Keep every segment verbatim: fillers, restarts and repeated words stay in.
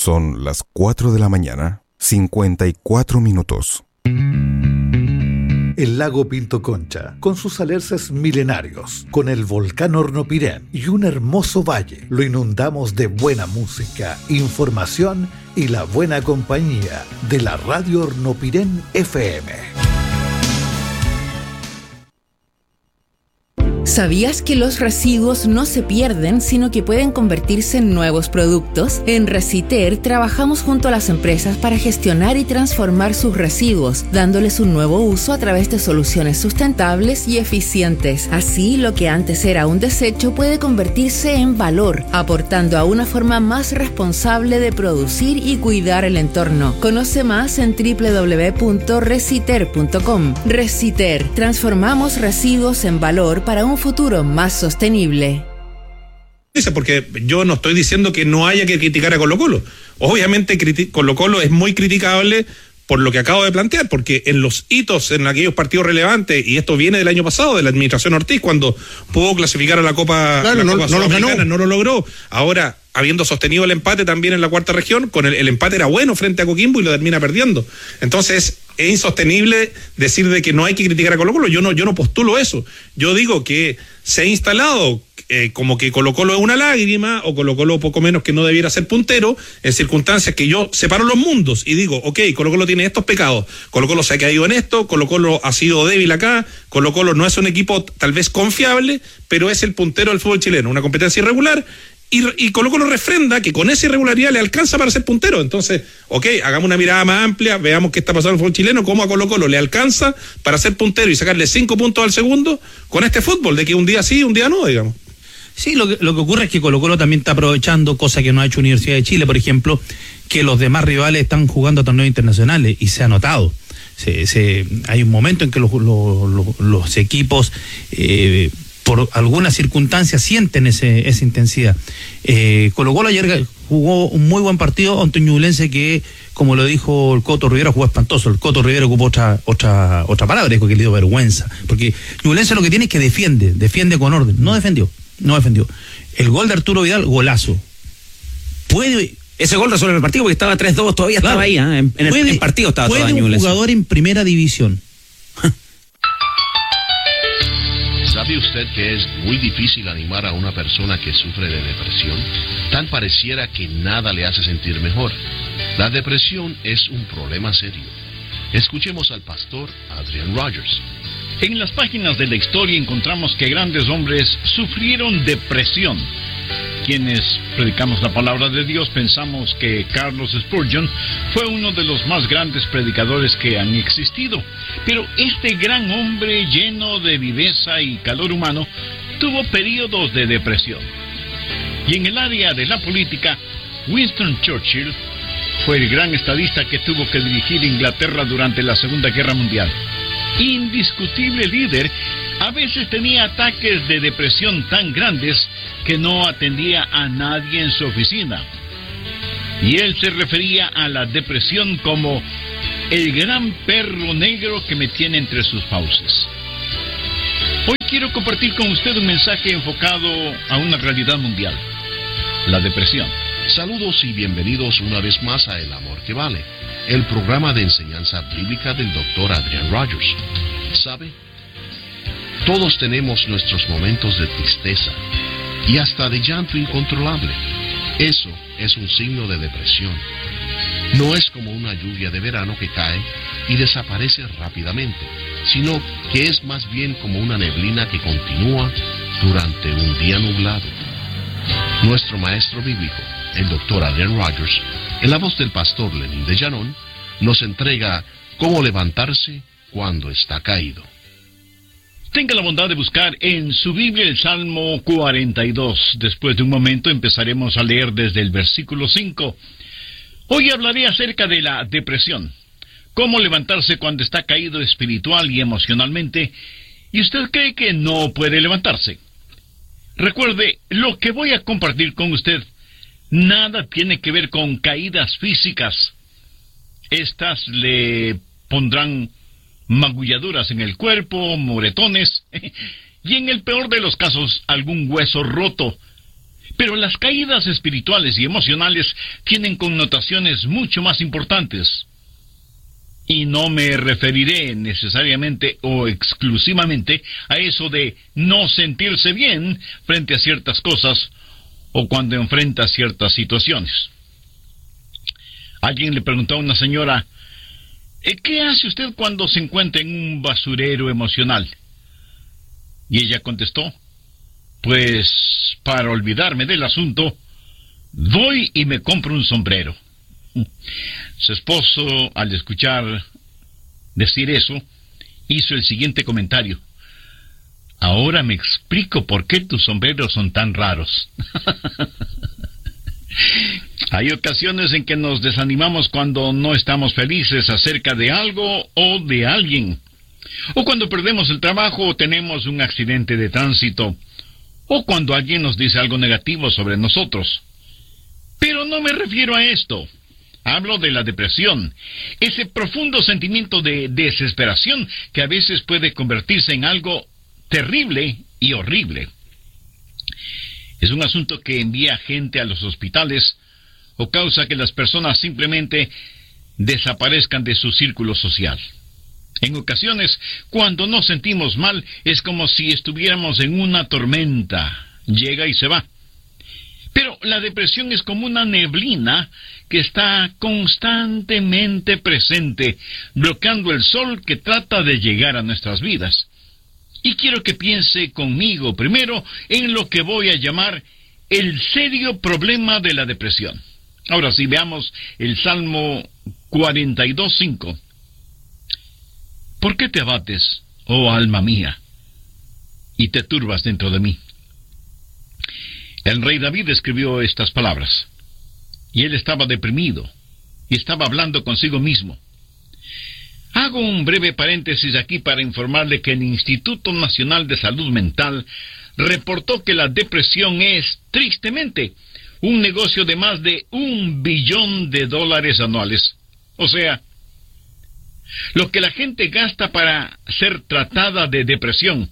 Son las cuatro de la mañana, cincuenta y cuatro minutos. El lago Pinto Concha, con sus alerces milenarios, con el volcán Hornopirén y un hermoso valle, lo inundamos de buena música, información y la buena compañía de la Radio Hornopirén F M. ¿Sabías que los residuos no se pierden, sino que pueden convertirse en nuevos productos? En Reciter trabajamos junto a las empresas para gestionar y transformar sus residuos, dándoles un nuevo uso a través de soluciones sustentables y eficientes. Así, lo que antes era un desecho puede convertirse en valor, aportando a una forma más responsable de producir y cuidar el entorno. Conoce más en doble u doble u doble u punto reciter punto com. Reciter, transformamos residuos en valor para un futuro más sostenible. Porque yo no estoy diciendo que no haya que criticar a Colo-Colo. Obviamente criti- Colo-Colo es muy criticable por lo que acabo de plantear, porque en los hitos, en aquellos partidos relevantes, y esto viene del año pasado, de la administración Ortiz, cuando pudo clasificar a la Copa, claro, la no, Copa no lo ganó. no lo logró. Ahora, habiendo sostenido el empate también en la cuarta región, con el, el empate era bueno frente a Coquimbo y lo termina perdiendo. Entonces, es insostenible decir de que no hay que criticar a Colo-Colo. Yo no, yo no postulo eso. Yo digo que se ha instalado eh, como que Colo-Colo es una lágrima, o Colo-Colo poco menos que no debiera ser puntero, en circunstancias que yo separo los mundos y digo, ok, Colo-Colo tiene estos pecados, Colo-Colo se ha caído en esto, Colo-Colo ha sido débil acá, Colo-Colo no es un equipo tal vez confiable, pero es el puntero del fútbol chileno, una competencia irregular. Y, y Colo-Colo refrenda que con esa irregularidad le alcanza para ser puntero. Entonces, ok, hagamos una mirada más amplia, veamos qué está pasando en el fútbol chileno, cómo a Colo-Colo le alcanza para ser puntero y sacarle cinco puntos al segundo con este fútbol, de que un día sí, un día no, digamos. Sí, lo que, lo que ocurre es que Colo-Colo también está aprovechando, cosa que no ha hecho Universidad de Chile, por ejemplo, que los demás rivales están jugando a torneos internacionales, y se ha notado. Se, se, hay un momento en que los, los, los, los equipos... Eh, por algunas circunstancias sienten ese, esa intensidad. Eh, Colo-Colo ayer jugó un muy buen partido ante un Ñublense que, como lo dijo el Coto Rivera, jugó espantoso. El Coto Rivera ocupó otra otra otra palabra, dijo que le dio vergüenza. Porque Ñublense lo que tiene es que defiende, defiende con orden. No defendió, no defendió. El gol de Arturo Vidal, golazo. Puede... Ese gol resuelve el partido porque estaba tres dos, todavía claro, estaba ahí, ¿eh? en, en, puede, el, en partido estaba puede todo un jugador en primera división. ¿Sabe usted que es muy difícil animar a una persona que sufre de depresión? Tal pareciera que nada le hace sentir mejor. La depresión es un problema serio. Escuchemos al pastor Adrian Rogers. En las páginas de la historia encontramos que grandes hombres sufrieron depresión. Quienes predicamos la palabra de Dios pensamos que Carlos Spurgeon fue uno de los más grandes predicadores que han existido. Pero este gran hombre lleno de viveza y calor humano tuvo periodos de depresión. Y en el área de la política, Winston Churchill fue el gran estadista que tuvo que dirigir Inglaterra durante la Segunda Guerra Mundial. Indiscutible líder, a veces tenía ataques de depresión tan grandes que no atendía a nadie en su oficina. Y él se refería a la depresión como el gran perro negro que me tiene entre sus fauces. Hoy quiero compartir con usted un mensaje enfocado a una realidad mundial: la depresión. Saludos y bienvenidos una vez más a El Amor que Vale, el programa de enseñanza bíblica del doctor Adrian Rogers. ¿Sabe? Todos tenemos nuestros momentos de tristeza y hasta de llanto incontrolable. Eso es un signo de depresión. No es como una lluvia de verano que cae y desaparece rápidamente, sino que es más bien como una neblina que continúa durante un día nublado. Nuestro maestro bíblico, el doctor Adrian Rogers, en la voz del pastor Lenín de Llanón, nos entrega cómo levantarse cuando está caído. Tenga la bondad de buscar en su Biblia el Salmo cuarenta y dos. Después de un momento empezaremos a leer desde el versículo cinco. Hoy hablaré acerca de la depresión. Cómo levantarse cuando está caído espiritual y emocionalmente, y usted cree que no puede levantarse. Recuerde, lo que voy a compartir con usted nada tiene que ver con caídas físicas. Estas le pondrán magulladuras en el cuerpo, moretones, y en el peor de los casos, algún hueso roto. Pero las caídas espirituales y emocionales tienen connotaciones mucho más importantes. Y no me referiré necesariamente o exclusivamente a eso de no sentirse bien frente a ciertas cosas o cuando enfrenta ciertas situaciones. Alguien le preguntó a una señora, ¿qué hace usted cuando se encuentra en un basurero emocional? Y ella contestó, pues para olvidarme del asunto, voy y me compro un sombrero. Su esposo, al escuchar decir eso, hizo el siguiente comentario. Ahora me explico por qué tus sombreros son tan raros. Hay ocasiones en que nos desanimamos cuando no estamos felices acerca de algo o de alguien, o cuando perdemos el trabajo o tenemos un accidente de tránsito, o cuando alguien nos dice algo negativo sobre nosotros. Pero no me refiero a esto. Hablo de la depresión, ese profundo sentimiento de desesperación que a veces puede convertirse en algo terrible y horrible. Es un asunto que envía gente a los hospitales o causa que las personas simplemente desaparezcan de su círculo social. En ocasiones, cuando nos sentimos mal, es como si estuviéramos en una tormenta. Llega y se va. Pero la depresión es como una neblina que está constantemente presente, bloqueando el sol que trata de llegar a nuestras vidas. Y quiero que piense conmigo primero en lo que voy a llamar el serio problema de la depresión. Ahora sí, veamos el Salmo cuarenta y dos, cinco. ¿Por qué te abates, oh alma mía, y te turbas dentro de mí? El rey David escribió estas palabras, y él estaba deprimido, y estaba hablando consigo mismo. Hago un breve paréntesis aquí para informarle que el Instituto Nacional de Salud Mental reportó que la depresión es, tristemente, un negocio de más de un billón de dólares anuales. O sea, lo que la gente gasta para ser tratada de depresión.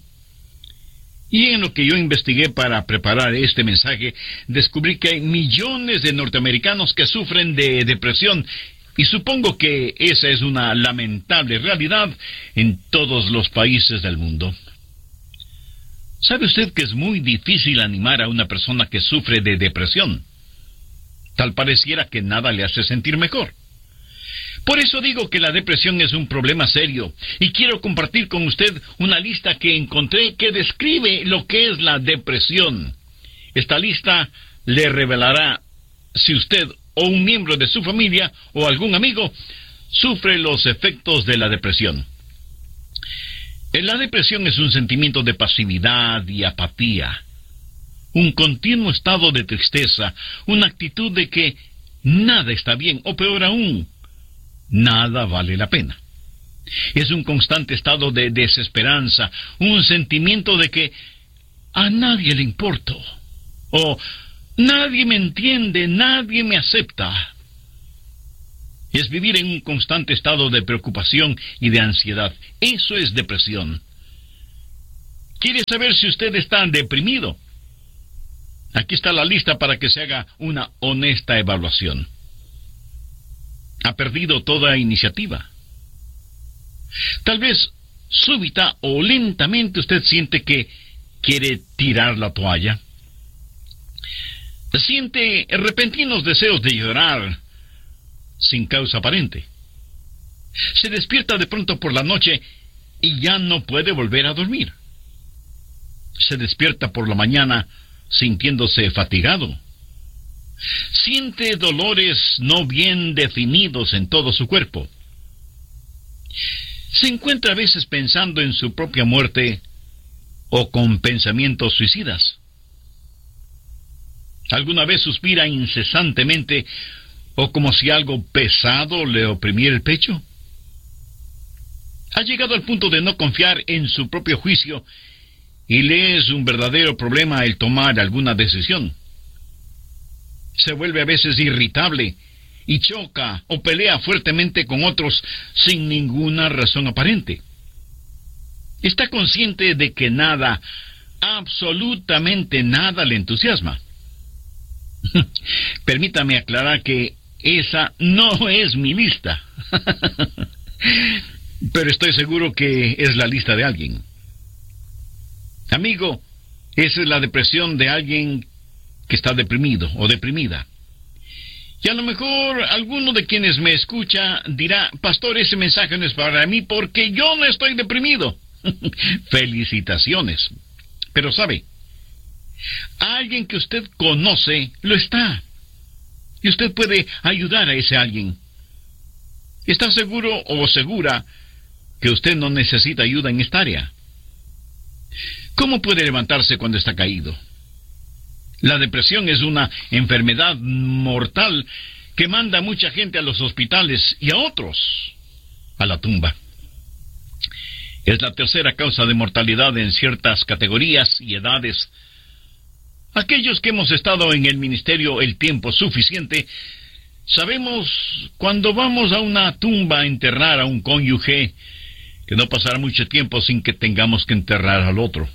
Y en lo que yo investigué para preparar este mensaje, descubrí que hay millones de norteamericanos que sufren de depresión, y supongo que esa es una lamentable realidad en todos los países del mundo. ¿Sabe usted que es muy difícil animar a una persona que sufre de depresión? Tal pareciera que nada le hace sentir mejor. Por eso digo que la depresión es un problema serio, y quiero compartir con usted una lista que encontré que describe lo que es la depresión. Esta lista le revelará si usted o un miembro de su familia o algún amigo sufre los efectos de la depresión. La depresión es un sentimiento de pasividad y apatía, un continuo estado de tristeza, una actitud de que nada está bien, o peor aún, nada vale la pena. Es un constante estado de desesperanza, un sentimiento de que a nadie le importo, o nadie me entiende, nadie me acepta. Es vivir en un constante estado de preocupación y de ansiedad. Eso es depresión. ¿Quiere saber si usted está deprimido? Aquí está la lista para que se haga una honesta evaluación. ¿Ha perdido toda iniciativa? Tal vez súbita o lentamente usted siente que quiere tirar la toalla. Siente repentinos deseos de llorar sin causa aparente. Se despierta de pronto por la noche y ya no puede volver a dormir. Se despierta por la mañana sintiéndose fatigado. Siente dolores no bien definidos en todo su cuerpo. Se encuentra a veces pensando en su propia muerte o con pensamientos suicidas. ¿Alguna vez suspira incesantemente o como si algo pesado le oprimiera el pecho? ¿Ha llegado al punto de no confiar en su propio juicio y le es un verdadero problema el tomar alguna decisión? Se vuelve a veces irritable y choca o pelea fuertemente con otros sin ninguna razón aparente. Está consciente de que nada, absolutamente nada le entusiasma. Permítame aclarar que esa no es mi lista. Pero estoy seguro que es la lista de alguien. Amigo, esa es la depresión de alguien que está deprimido o deprimida. Y a lo mejor alguno de quienes me escucha dirá: pastor, ese mensaje no es para mí porque yo no estoy deprimido. Felicitaciones. Pero sabe, alguien que usted conoce lo está. Y usted puede ayudar a ese alguien. ¿Está seguro o segura que usted no necesita ayuda en esta área? ¿Cómo puede levantarse cuando está caído? La depresión es una enfermedad mortal que manda a mucha gente a los hospitales y a otros a la tumba. Es la tercera causa de mortalidad en ciertas categorías y edades. Aquellos que hemos estado en el ministerio el tiempo suficiente, sabemos cuando vamos a una tumba a enterrar a un cónyuge, que no pasará mucho tiempo sin que tengamos que enterrar al otro.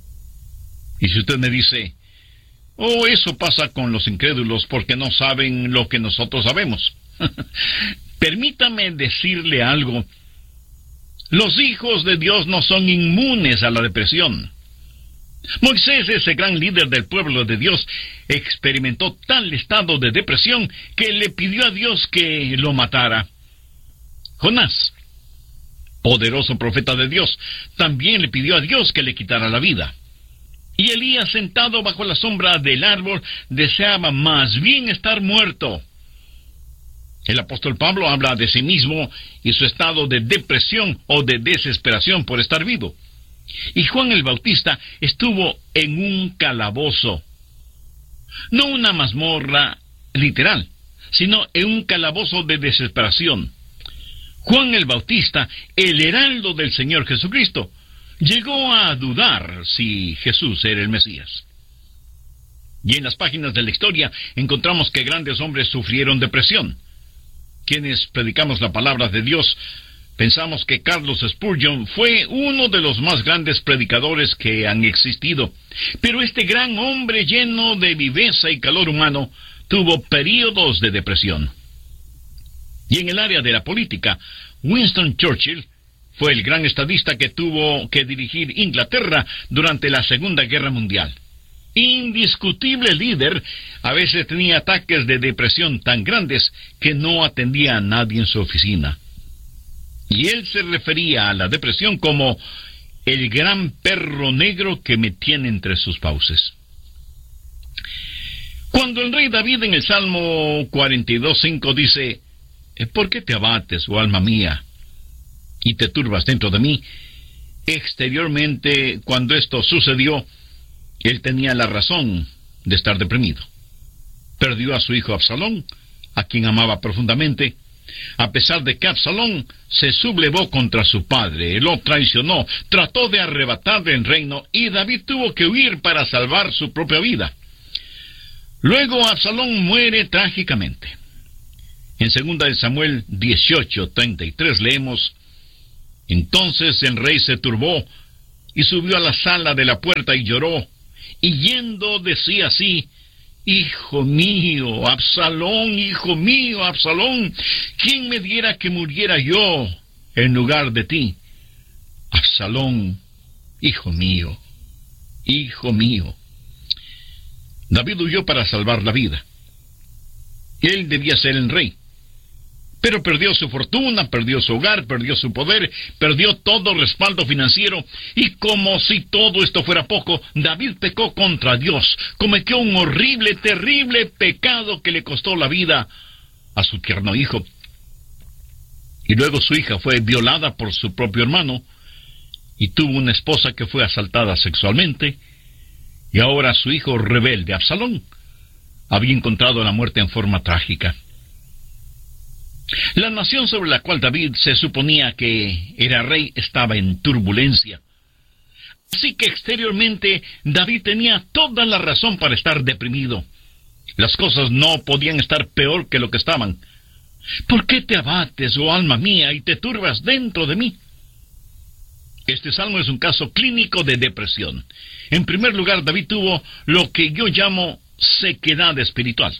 Y si usted me dice: oh, eso pasa con los incrédulos porque no saben lo que nosotros sabemos. Permítame decirle algo. Los hijos de Dios no son inmunes a la depresión. Moisés, ese gran líder del pueblo de Dios, experimentó tal estado de depresión que le pidió a Dios que lo matara. Jonás, poderoso profeta de Dios, también le pidió a Dios que le quitara la vida. Y Elías, sentado bajo la sombra del árbol, deseaba más bien estar muerto. El apóstol Pablo habla de sí mismo y su estado de depresión o de desesperación por estar vivo. Y Juan el Bautista estuvo en un calabozo. No una mazmorra literal, sino en un calabozo de desesperación. Juan el Bautista, el heraldo del Señor Jesucristo, llegó a dudar si Jesús era el Mesías. Y en las páginas de la historia encontramos que grandes hombres sufrieron depresión. Quienes predicamos la palabra de Dios, pensamos que Carlos Spurgeon fue uno de los más grandes predicadores que han existido. Pero este gran hombre lleno de viveza y calor humano tuvo períodos de depresión. Y en el área de la política, Winston Churchill fue el gran estadista que tuvo que dirigir Inglaterra durante la Segunda Guerra Mundial. Indiscutible líder, a veces tenía ataques de depresión tan grandes que no atendía a nadie en su oficina. Y él se refería a la depresión como el gran perro negro que me tiene entre sus fauces. Cuando el rey David en el Salmo cuarenta y dos cinco dice: ¿por qué te abates, oh alma mía, y te turbas dentro de mí? Exteriormente, cuando esto sucedió, él tenía la razón de estar deprimido. Perdió a su hijo Absalón, a quien amaba profundamente. A pesar de que Absalón se sublevó contra su padre, lo traicionó, trató de arrebatarle el reino, y David tuvo que huir para salvar su propia vida. Luego Absalón muere trágicamente. En segunda de Samuel dieciocho treinta y tres leemos: entonces el rey se turbó y subió a la sala de la puerta y lloró, y yendo decía así: hijo mío, Absalón, hijo mío, Absalón, ¿quién me diera que muriera yo en lugar de ti? Absalón, hijo mío, hijo mío. David huyó para salvar la vida. Él debía ser el rey, pero perdió su fortuna, perdió su hogar, perdió su poder, perdió todo respaldo financiero, y como si todo esto fuera poco, David pecó contra Dios, cometió un horrible, terrible pecado que le costó la vida a su tierno hijo. Y luego su hija fue violada por su propio hermano, y tuvo una esposa que fue asaltada sexualmente, y ahora su hijo rebelde, Absalón, había encontrado la muerte en forma trágica. La nación sobre la cual David se suponía que era rey estaba en turbulencia. Así que exteriormente David tenía toda la razón para estar deprimido. Las cosas no podían estar peor que lo que estaban. ¿Por qué te abates, oh alma mía, y te turbas dentro de mí? Este salmo es un caso clínico de depresión. En primer lugar, David tuvo lo que yo llamo sequedad espiritual.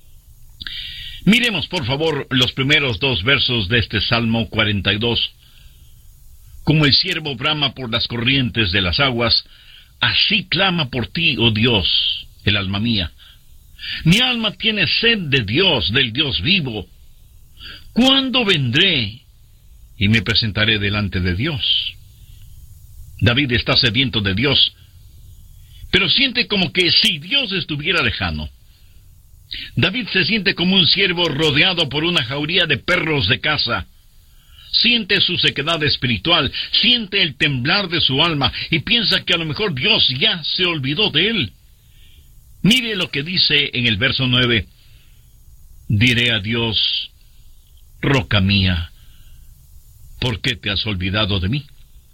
Miremos, por favor, los primeros dos versos de este Salmo cuarenta y dos. Como el ciervo brama por las corrientes de las aguas, así clama por ti, oh Dios, el alma mía. Mi alma tiene sed de Dios, del Dios vivo. ¿Cuándo vendré y me presentaré delante de Dios? David está sediento de Dios, pero siente como que si Dios estuviera lejano. David se siente como un ciervo rodeado por una jauría de perros de caza. Siente su sequedad espiritual, siente el temblar de su alma y piensa que a lo mejor Dios ya se olvidó de él. Mire lo que dice en el verso nueve. Diré a Dios, roca mía, ¿por qué te has olvidado de mí?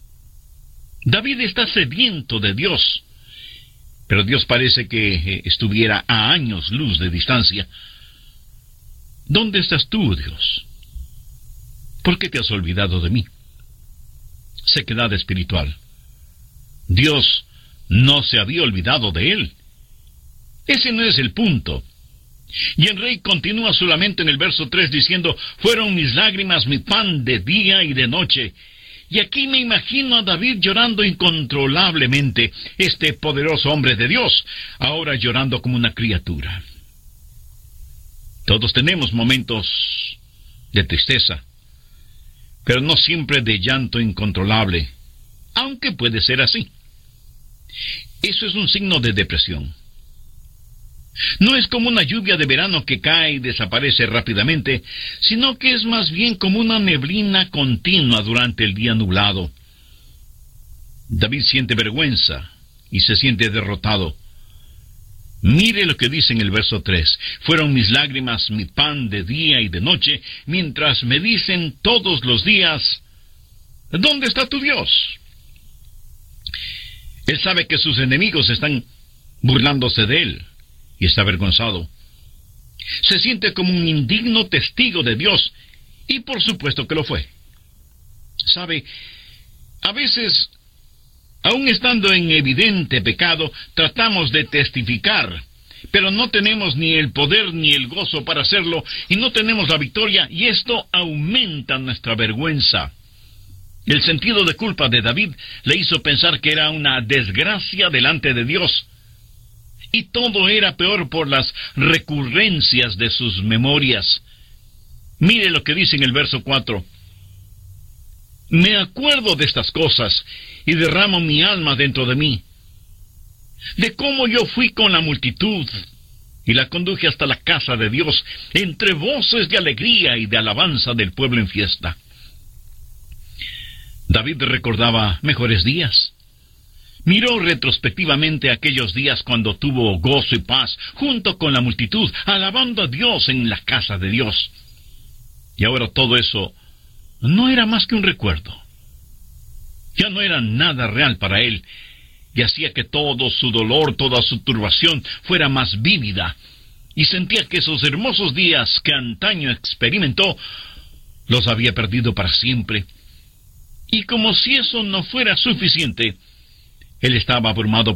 David está sediento de Dios, pero Dios parece que estuviera a años luz de distancia. ¿Dónde estás tú, Dios? ¿Por qué te has olvidado de mí? Sequedad espiritual. Dios no se había olvidado de él. Ese no es el punto. Y el rey continúa su lamento en el verso tres diciendo, fueron mis lágrimas mi pan de día y de noche. Y aquí me imagino a David llorando incontrolablemente, este poderoso hombre de Dios, ahora llorando como una criatura. Todos tenemos momentos de tristeza, pero no siempre de llanto incontrolable, aunque puede ser así. Eso es un signo de depresión. No es como una lluvia de verano que cae y desaparece rápidamente, sino que es más bien como una neblina continua durante el día nublado. David siente vergüenza y se siente derrotado. Mire lo que dice en el verso tres. Fueron mis lágrimas mi pan de día y de noche, mientras me dicen todos los días, ¿dónde está tu Dios? Él sabe que sus enemigos están burlándose de él y está avergonzado. Se siente como un indigno testigo de Dios, y por supuesto que lo fue. ¿Sabe? A veces, aun estando en evidente pecado, tratamos de testificar, pero no tenemos ni el poder ni el gozo para hacerlo, y no tenemos la victoria, y esto aumenta nuestra vergüenza. El sentido de culpa de David le hizo pensar que era una desgracia delante de Dios, y todo era peor por las recurrencias de sus memorias. Mire lo que dice en el verso cuatro. Me acuerdo de estas cosas y derramo mi alma dentro de mí, de cómo yo fui con la multitud y la conduje hasta la casa de Dios, entre voces de alegría y de alabanza del pueblo en fiesta. David recordaba mejores días. Miró retrospectivamente aquellos días cuando tuvo gozo y paz junto con la multitud, alabando a Dios en la casa de Dios. Y ahora todo eso no era más que un recuerdo. Ya no era nada real para él, y hacía que todo su dolor, toda su turbación fuera más vívida, y sentía que esos hermosos días que antaño experimentó, los había perdido para siempre. Y como si eso no fuera suficiente, él estaba abrumado